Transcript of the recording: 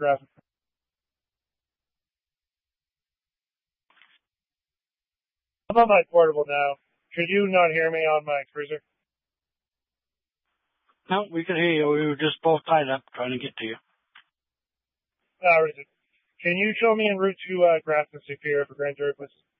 Graphic. I'm on my portable now. Could you not hear me on my cruiser? No, we can hear you. We were just both tied up trying to get to you. Can you show me en route to Grafton Superior for Grand Jury, please?